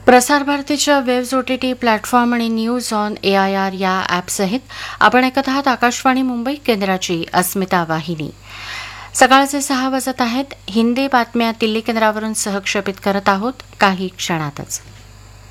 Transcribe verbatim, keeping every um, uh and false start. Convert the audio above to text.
प्रसार भारतीच्या waves O T T platform आणि news on A I R या ॲपसहित आपण ऐकत आहात आकाशवाणी मुंबई केंद्राची अस्मिता वाहिनी. सकाळचे सहा वाजत आहेत. हिंदी बातम्या दिल्ली केंद्रावरून सहक्षेपित करत आहोत काही क्षणातच.